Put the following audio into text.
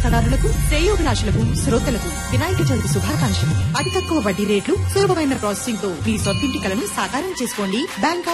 ఖాతాదారులకు, శ్రేయోభిలాషులకు, శ్రోతలకు వినాయక చవితి శుభాకాంక్షలు. అతి తక్కువ వడ్డీ రేట్లు, సులభమైన ప్రాసెసింగ్ తో మీ సొంతింటి కలను సాకారం చేసుకోండి. బ్యాంక్